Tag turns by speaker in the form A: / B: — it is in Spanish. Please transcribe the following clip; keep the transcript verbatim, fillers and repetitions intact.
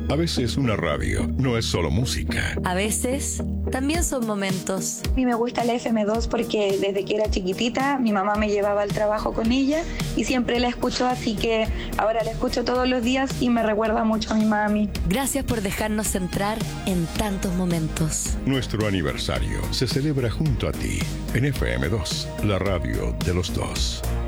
A: A veces una radio no es solo música.
B: A veces también son momentos.
C: A mí me gusta la F M dos porque desde que era chiquitita mi mamá me llevaba al trabajo con ella y siempre la escucho, así que ahora la escucho todos los días y me recuerda mucho a mi mami.
B: Gracias por dejarnos entrar en tantos momentos.
A: Nuestro aniversario se celebra junto a ti en F M dos, la radio de los dos.